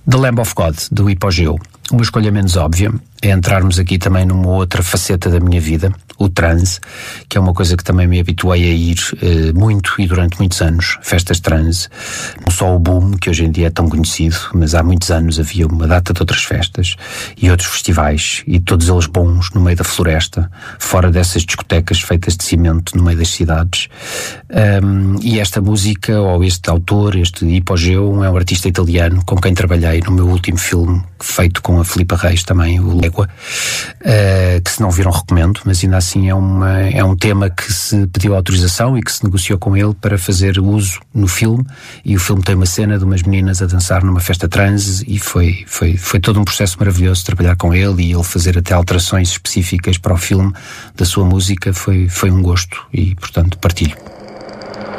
The Lamb of God, do Hipogeu. Uma escolha menos óbvia é entrarmos aqui também numa outra faceta da minha vida, o transe, que é uma coisa que também me habituei a ir muito e durante muitos anos, festas transe. Não só o Boom, que hoje em dia é tão conhecido, mas há muitos anos havia uma data de outras festas e outros festivais, e todos eles bons, no meio da floresta, fora dessas discotecas feitas de cimento no meio das cidades. E esta música, ou este autor, este Hipogeu, é um artista italiano com quem trabalhei no meu último filme, feito com a Filipa Reis também, o Légua, que se não viram recomendo, mas ainda assim é um tema que se pediu autorização e que se negociou com ele para fazer uso no filme, e o filme tem uma cena de umas meninas a dançar numa festa trans, e foi todo um processo maravilhoso trabalhar com ele, e ele fazer até alterações específicas para o filme da sua música foi um gosto, e portanto partilho.